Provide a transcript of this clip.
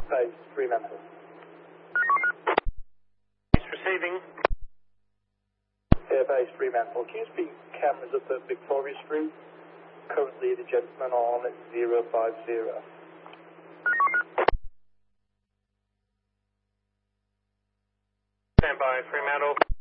Base Fremantle. He's receiving. Air Base Fremantle. Can you speak cameras up at Victoria Street? Currently the gentleman on 050. Stand by, Fremantle.